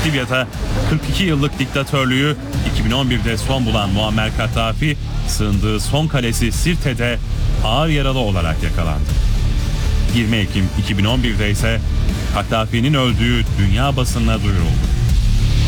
Libya'da 42 yıllık diktatörlüğü 2011'de son bulan Muammer Kaddafi, sığındığı son kalesi Sirte'de ağır yaralı olarak yakalandı. 20 Ekim 2011'de ise Kaddafi'nin öldüğü dünya basınına duyuruldu.